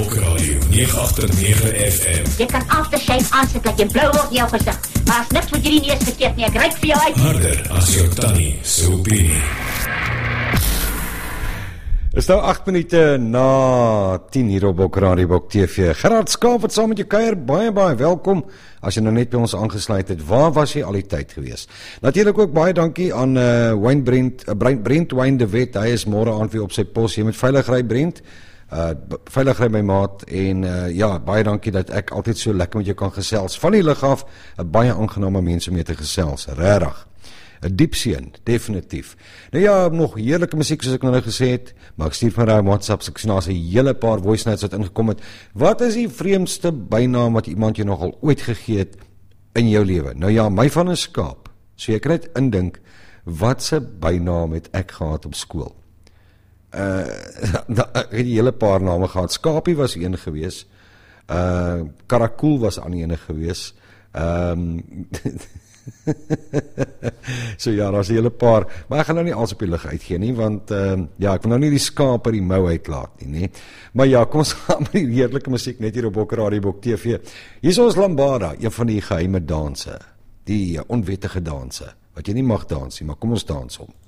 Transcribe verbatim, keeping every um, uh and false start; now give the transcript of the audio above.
Bokradio nege agt nege F M. Jy kan aftershave aansit dat jy blou word in jou gesig. Maar as niks wat jy nie eers verkeerd nie, ek ryk vir jou uit. Harder as jou tannie, so opinie. Is nou agt minute na tien hier op Bokradio Bok T V. Gerard Skaap wat saam met jou kuier, baie baie welkom. As jy nou net by ons aangesluit het, waar was jy al die tyd gewees? Natuurlik ook baie dankie aan uh, Wayne Brent, uh, Brent, Brent Wayne de Wet, hy is môre aand weer op sy pos, jy moet veilig ry Brent, uh, veilig ry my maat, en uh, ja, baie dankie dat ek altyd so lekker met jou kan gesels, van die lig af, uh, baie aangename mense om mee te gesels, regtig. 'n diep seën, definitief. Nou ja, nog heerlike musiek soos ek nou gesê het, maar ek stuur van daai WhatsApp, ek sien daar's 'n hele paar voice notes wat ingekom het. Wat is die vreemdste bynaam wat iemand jou nogal ooit gegee het in jou lewe? Nou ja, my van 'n skaap. So jy kan net indink, wat se bynaam het ek gehad op skool? Uh, ek het 'n hele paar name gehad. Skapie was een gewees. Uh, Karakoel was aan ene gewees. Ehm um, so ja, daar is 'n hele paar, maar ek gaan nou nie alles op die lig uitgee nie, want uh, ja, ek wil nou nie die skaap uit die mou uitlaat nie, nie. Maar ja, kom ons gaan met die heerlike musiek net hier op Bokradio Bok T V. Hier is ons Lambada, een van die geheime danse, die onwettige danse, wat jy nie mag dans nie, maar kom ons dans om.